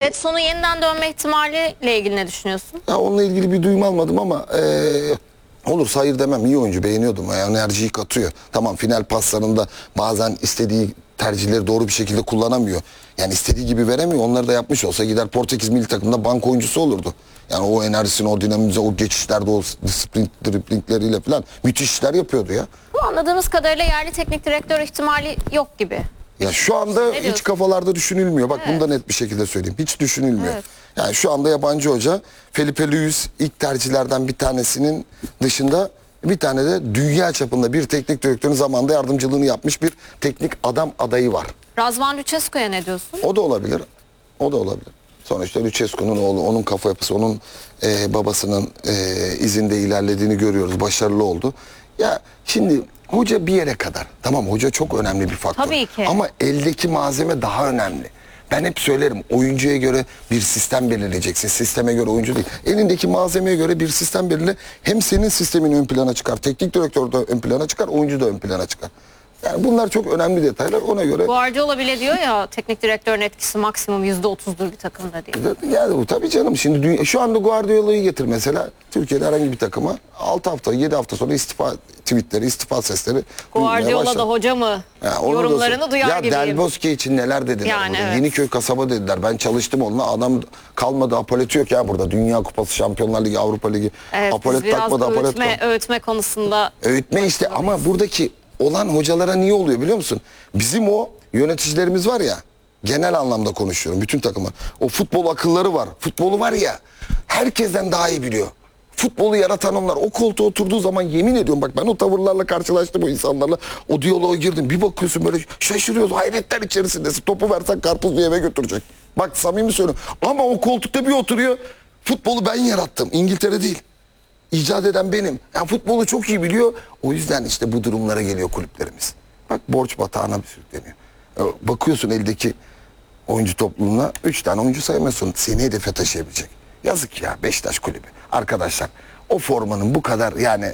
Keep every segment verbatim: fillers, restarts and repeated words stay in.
Edson'un yeniden dönme ihtimaliyle ilgili ne düşünüyorsun? Ya onunla ilgili bir duyum almadım ama e, olursa hayır demem. İyi oyuncu, beğeniyordum. Yani enerjiyi katıyor. Tamam, final paslarında bazen istediği tercihleri doğru bir şekilde kullanamıyor. Yani istediği gibi veremiyor. Onları da yapmış olsa gider Portekiz milli takımında bank oyuncusu olurdu. Yani o enerjisini, o dinamizmi, o geçişlerde, o sprint driblingleriyle falan müthiş işler yapıyordu ya. Bu anladığımız kadarıyla yerli teknik direktör ihtimali yok gibi. Ya şu anda hiç kafalarda düşünülmüyor. Bak evet. Bunu da net bir şekilde söyleyeyim. Hiç düşünülmüyor. Evet. Yani şu anda yabancı hoca Felipe Luis ilk tercihlerden bir tanesinin dışında bir tane de dünya çapında bir teknik direktörün zamanında yardımcılığını yapmış bir teknik adam adayı var. Razvan Lucescu'ya ne diyorsun? O da olabilir. O da olabilir. Sonuçta Lucescu'nun oğlu, onun kafa yapısı, onun e, babasının e, izinde ilerlediğini görüyoruz. Başarılı oldu. Ya şimdi hoca bir yere kadar. Tamam, hoca çok önemli bir faktör. Tabii ki. Ama eldeki malzeme daha önemli. Ben hep söylerim, oyuncuya göre bir sistem belirleyeceksin. Sisteme göre oyuncu değil. Elindeki malzemeye göre bir sistem belirle. Hem senin sistemin ön plana çıkar, teknik direktör de ön plana çıkar, oyuncu da ön plana çıkar. Yani bunlar çok önemli detaylar, ona göre. Guardiola bile diyor ya, teknik direktörün etkisi maksimum yüzde otuzdur bir takımda diye. Yani bu tabii canım, şimdi dünya, şu anda Guardiola'yı getir mesela Türkiye'de herhangi bir takıma altı hafta yedi hafta sonra istifa tweetleri, istifa sesleri. Guardiola da hoca mı? Ya, yorumlarını da, duyar ya gibiyim. Del Bosque için neler dediler. Yani evet. Yeniköy kasaba dediler. Ben çalıştım onunla, adam kalmadı, apolet yok ya burada. Dünya Kupası, Şampiyonlar Ligi, Avrupa Ligi. Evet, apolet takmadı, apolet öğütme, öğütme konusunda. Öğütme işte, ama buradaki olan hocalara niye oluyor biliyor musun? Bizim o yöneticilerimiz var ya, genel anlamda konuşuyorum, bütün takımlar. O futbol akılları var. Futbolu var ya, herkesten daha iyi biliyor. Futbolu yaratan onlar. O koltuğa oturduğu zaman yemin ediyorum, bak ben o tavırlarla karşılaştım, o insanlarla. O diyaloğa girdim. Bir bakıyorsun böyle şaşırıyorsun. Hayretler içerisindesin. Topu versen karpuzlu eve götürecek. Bak samimi söylüyorum. Ama o koltukta bir oturuyor. Futbolu ben yarattım. İngiltere değil. İcat eden benim. Yani futbolu çok iyi biliyor. O yüzden işte bu durumlara geliyor kulüplerimiz. Bak borç batağına bir sürükleniyor. Bakıyorsun eldeki oyuncu topluluğuna, üç tane oyuncu saymıyorsun. Seni hedefe taşıyabilecek. Yazık ya Beşiktaş kulübü. Arkadaşlar o formanın bu kadar yani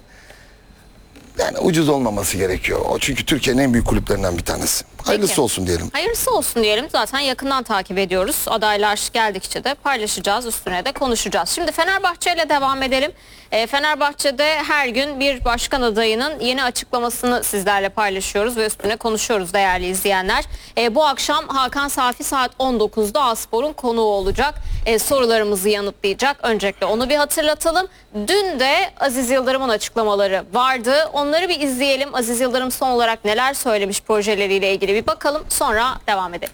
yani ucuz olmaması gerekiyor. O çünkü Türkiye'nin en büyük kulüplerinden bir tanesi. Hayırlısı Peki. olsun diyelim. Hayırlısı olsun diyelim. Zaten yakından takip ediyoruz. Adaylar geldikçe de paylaşacağız. Üstüne de konuşacağız. Şimdi Fenerbahçe ile devam edelim. E, Fenerbahçe'de her gün bir başkan adayının yeni açıklamasını sizlerle paylaşıyoruz ve üstüne konuşuyoruz değerli izleyenler. E, bu akşam Hakan Safi saat on dokuzda A-Spor'un konuğu olacak. E, sorularımızı yanıtlayacak. Öncelikle onu bir hatırlatalım. Dün de Aziz Yıldırım'ın açıklamaları vardı. Onları bir izleyelim. Aziz Yıldırım son olarak neler söylemiş projeleriyle ilgili bir bakalım. Sonra devam edelim.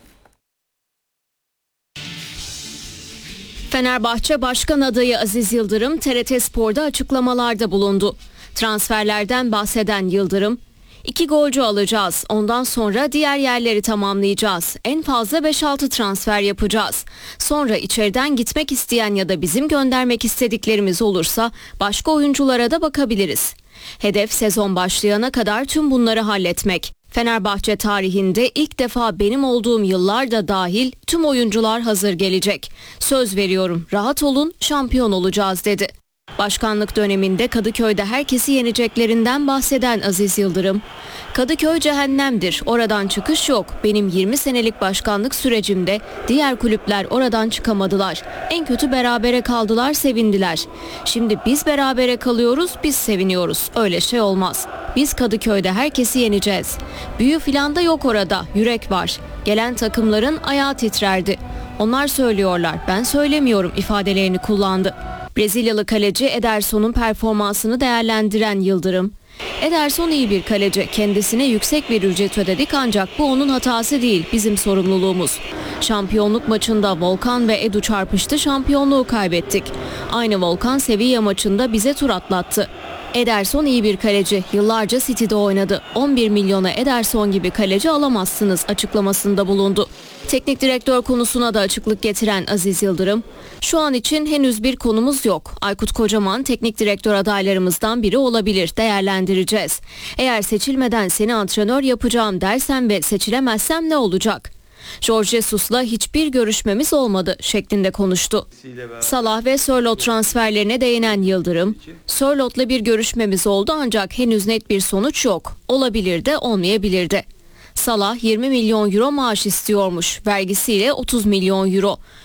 Fenerbahçe Başkan adayı Aziz Yıldırım T R T Spor'da açıklamalarda bulundu. Transferlerden bahseden Yıldırım, İki golcü alacağız. Ondan sonra diğer yerleri tamamlayacağız. En fazla beş altı transfer yapacağız. Sonra içeriden gitmek isteyen ya da bizim göndermek istediklerimiz olursa başka oyunculara da bakabiliriz. Hedef sezon başlayana kadar tüm bunları halletmek. Fenerbahçe tarihinde ilk defa benim olduğum yıllarda dahil tüm oyuncular hazır gelecek. Söz veriyorum, rahat olun, şampiyon olacağız dedi. Başkanlık döneminde Kadıköy'de herkesi yeneceklerinden bahseden Aziz Yıldırım, Kadıköy cehennemdir, oradan çıkış yok. Benim yirmi senelik başkanlık sürecimde diğer kulüpler oradan çıkamadılar. En kötü berabere kaldılar, sevindiler. Şimdi biz berabere kalıyoruz, biz seviniyoruz. Öyle şey olmaz. Biz Kadıköy'de herkesi yeneceğiz. Büyü filan da yok orada, yürek var. Gelen takımların ayağı titrerdi. Onlar söylüyorlar, ben söylemiyorum ifadelerini kullandı. Brezilyalı kaleci Ederson'un performansını değerlendiren Yıldırım, Ederson iyi bir kaleci, kendisine yüksek bir ücret ödedik ancak bu onun hatası değil, bizim sorumluluğumuz. Şampiyonluk maçında Volkan ve Edu çarpıştı, şampiyonluğu kaybettik. Aynı Volkan Sevilla maçında bize tur atlattı. Ederson iyi bir kaleci, yıllarca City'de oynadı. on bir milyona Ederson gibi kaleci alamazsınız açıklamasında bulundu. Teknik direktör konusuna da açıklık getiren Aziz Yıldırım, şu an için henüz bir konumuz yok. Aykut Kocaman teknik direktör adaylarımızdan biri olabilir, değerlendireceğiz. Eğer seçilmeden seni antrenör yapacağım dersem ve seçilemezsem ne olacak? Jorge Jesus'la hiçbir görüşmemiz olmadı şeklinde konuştu. Salah ve Sörloth transferlerine değinen Yıldırım, Sörloth'la bir görüşmemiz oldu ancak henüz net bir sonuç yok. Olabilir de olmayabilir de. Salah yirmi milyon euro maaş istiyormuş, vergisiyle otuz milyon euro.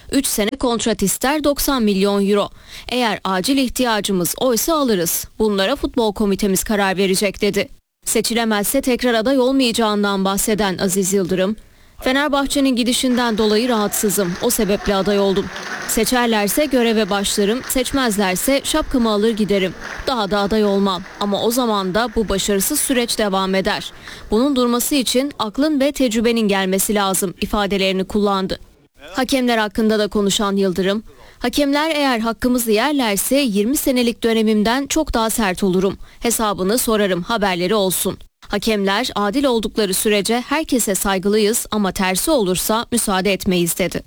üç sene kontrat ister, doksan milyon euro. Eğer acil ihtiyacımız oysa alırız. Bunlara futbol komitemiz karar verecek dedi. Seçilemezse tekrar aday olmayacağından bahseden Aziz Yıldırım, Fenerbahçe'nin gidişinden dolayı rahatsızım. O sebeple aday oldum. Seçerlerse göreve başlarım, seçmezlerse şapkamı alır giderim. Daha da aday olmam. Ama o zaman da bu başarısız süreç devam eder. Bunun durması için aklın ve tecrübenin gelmesi lazım ifadelerini kullandı. Hakemler hakkında da konuşan Yıldırım, hakemler eğer hakkımızı yerlerse yirmi senelik dönemimden çok daha sert olurum. Hesabını sorarım, haberleri olsun. Hakemler adil oldukları sürece herkese saygılıyız ama tersi olursa müsaade etmeyiz dedi.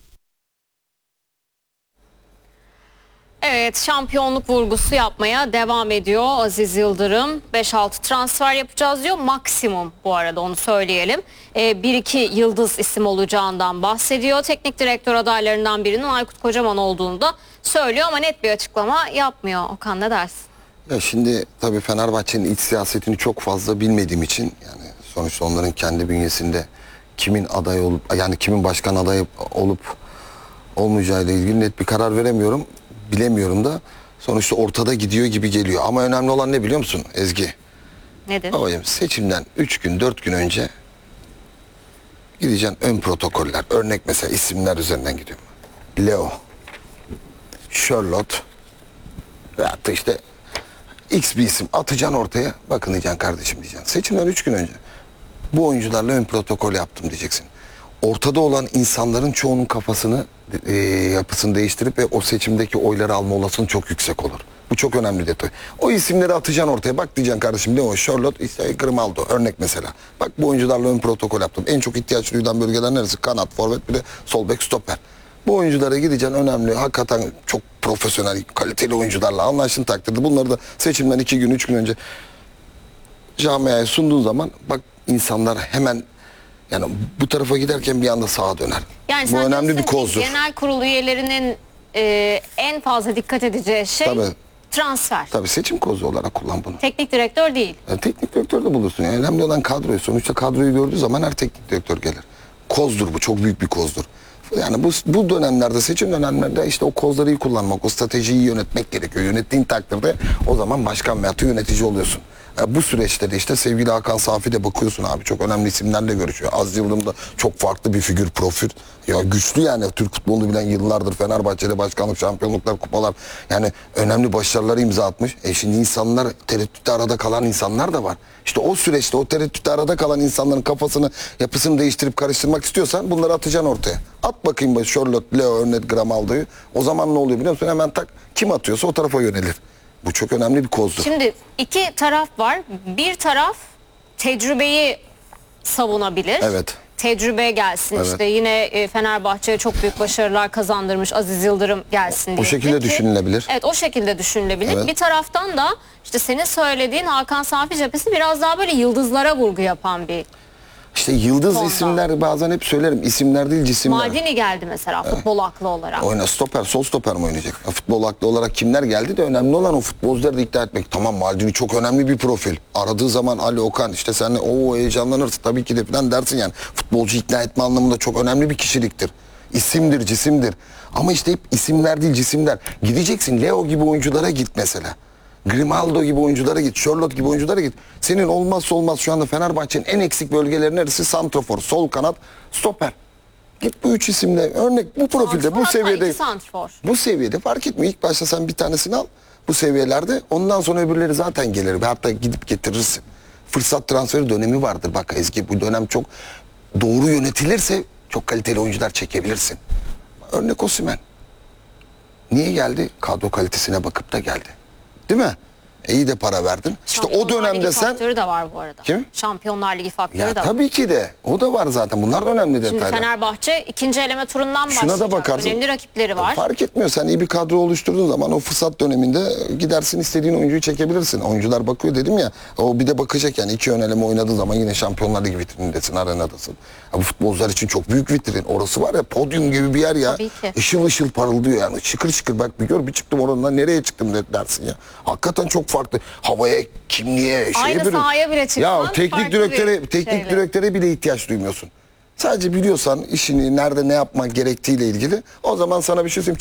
Evet, şampiyonluk vurgusu yapmaya devam ediyor Aziz Yıldırım. beş altı transfer yapacağız diyor. Maksimum, bu arada onu söyleyelim. Ee, bir iki yıldız isim olacağından bahsediyor. Teknik direktör adaylarından birinin Aykut Kocaman olduğunu da söylüyor ama net bir açıklama yapmıyor. Okan, ne dersin? Ya şimdi tabii Fenerbahçe'nin iç siyasetini çok fazla bilmediğim için, yani sonuçta onların kendi bünyesinde kimin aday olup, yani kimin başkan adayı olup olmayacağıyla ilgili net bir karar veremiyorum. Bilemiyorum da, sonuçta ortada gidiyor gibi geliyor. Ama önemli olan ne biliyor musun Ezgi? Nedir? Babacığım, seçimden üç gün dört gün önce gideceksin ön protokoller. Örnek mesela isimler üzerinden gidiyorum. Leo, Charlotte veyahut da işte X bir isim atacaksın ortaya. Bakın diyeceksin kardeşim diyeceksin. Seçimden üç gün önce bu oyuncularla ön protokol yaptım diyeceksin. Ortada olan insanların çoğunun kafasını, e, yapısını değiştirip ve o seçimdeki oyları alma olasılığı çok yüksek olur. Bu çok önemli detay. O isimleri atacaksın ortaya. Bak diyeceksin kardeşim, ne o? Charlotte, işte Grimaldo örnek mesela. Bak bu oyuncularla ön protokol yaptım. En çok ihtiyaç duyulan bölgeler neresi? Kanat, forvet, bir de sol bek, stoper. Bu oyunculara gideceksin, önemli. Hakikaten çok profesyonel, kaliteli oyuncularla anlaştığın takdirde bunları da seçimden iki gün, üç gün önce camiaya sunduğun zaman bak insanlar hemen, yani bu tarafa giderken bir anda sağa döner. Yani bu önemli bir kozdur. Genel kurul üyelerinin e, en fazla dikkat edeceği şey Tabii. transfer. Tabii, seçim kozu olarak kullan bunu. Teknik direktör değil. Yani teknik direktör de bulursun. Yani önemli olan kadroyu. Sonuçta kadroyu gördüğü zaman her teknik direktör gelir. Kozdur bu. Çok büyük bir kozdur. Yani bu, bu dönemlerde, seçim dönemlerde işte o kozları iyi kullanmak, o stratejiyi yönetmek gerekiyor. Yönettiğin takdirde o zaman başkan veyahut da yönetici oluyorsun. Yani bu süreçte de işte sevgili Hakan Safi de bakıyorsun abi, çok önemli isimlerle görüşüyor. Aziz Yıldırım da çok farklı bir figür, profil. Ya güçlü yani, Türk futbolunu bilen, yıllardır Fenerbahçe'de başkanlık, şampiyonluklar, kupalar, yani önemli başarıları imza atmış. E şimdi insanlar, tereddütte arada kalan insanlar da var. İşte o süreçte o tereddütte arada kalan insanların kafasını, yapısını değiştirip karıştırmak istiyorsan bunları atacaksın ortaya. At bakayım Charlotte, Leo, Örnet, Grimaldo'yu. O zaman ne oluyor biliyor musun? Hemen tak, kim atıyorsa o tarafa yönelir. Bu çok önemli bir kozdur. Şimdi iki taraf var. Bir taraf tecrübeyi savunabilir. Evet. Tecrübe gelsin, evet. işte yine Fenerbahçe'ye çok büyük başarılar kazandırmış Aziz Yıldırım gelsin diye. O şekilde ki, düşünülebilir. Evet, o şekilde düşünülebilir. Evet. Bir taraftan da işte senin söylediğin Hakan Safi cephesi biraz daha böyle yıldızlara vurgu yapan bir. İşte yıldız Ondan. isimler, bazen hep söylerim, isimler değil cisimler. Maldini geldi mesela futbol aklı olarak. Oyna stoper, sol stoper mi oynayacak? Futbol aklı olarak kimler geldi de önemli olan o futbolcuları da ikna etmek. Tamam, Maldini çok önemli bir profil. Aradığı zaman Ali Okan işte sen o heyecanlanırsın tabii ki de falan dersin yani. Futbolcu ikna etme anlamında çok önemli bir kişiliktir. İsimdir, cisimdir. Ama işte hep isimler değil cisimler. Gideceksin Leo gibi oyunculara git mesela. Grimaldo gibi oyunculara git, Charlotte gibi oyunculara git. Senin olmazsa olmaz şu anda Fenerbahçe'nin en eksik bölgeleri neresi? Santrafor, sol kanat, stoper. Git bu üç isimle, örnek bu profilde, santrfor, bu seviyede. Bu seviyede fark etmiyor. İlk başta sen bir tanesini al bu seviyelerde. Ondan sonra öbürleri zaten gelir. Hatta gidip getirirsin. Fırsat transferi dönemi vardır. Bak Ezgi, bu dönem çok doğru yönetilirse çok kaliteli oyuncular çekebilirsin. Örnek Osimhen. Niye geldi? Kadro kalitesine bakıp da geldi. Değil mi? E, iyi de para verdin. İşte o dönemde sen... faktörü de var bu arada. Kim? Şampiyonlar Ligi faktörü ya de var. Tabii ki de. O da var zaten. Bunlar da önemli detaylar. Şimdi Fenerbahçe ikinci eleme turundan Şuna başlayacak. da bakarsın. Önemli rakipleri var. Fark etmiyor. Sen iyi bir kadro oluşturduğun zaman o fırsat döneminde gidersin, istediğin oyuncuyu çekebilirsin. Oyuncular bakıyor dedim ya. O bir de bakacak yani. iki ön eleme oynadığın zaman yine Şampiyonlar Ligi vitrindesin, arenadasın. Ya bu futbolcular için çok büyük vitrin. Orası var ya, podyum gibi bir yer ya. Tabii ki. Işıl ışıl parıldıyor yani. Çıkır çıkır bak bir gör, bir çıktım oradan nereye çıktım dersin ya. Hakikaten çok farklı. Havaya, kimliğe, şeye Aynı bürün. sahaya bile çıkman Ya teknik farklı direktöre, bir teknik şeyle. direktöre bile ihtiyaç duymuyorsun. Sadece biliyorsan işini nerede ne yapmak gerektiğiyle ilgili, o zaman sana bir şey söyleyeyim.